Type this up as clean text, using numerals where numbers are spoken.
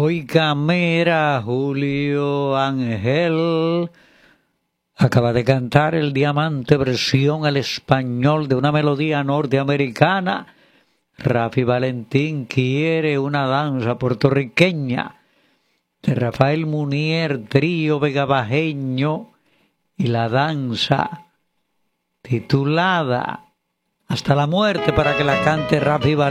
Oiga, mira, Julio Ángel acaba de cantar el Diamante versión al español de una melodía norteamericana. Rafi Valentín quiere una danza puertorriqueña de Rafael Munier, trío vegabajeño, y la danza titulada Hasta la muerte, para que la cante Rafi Valentín.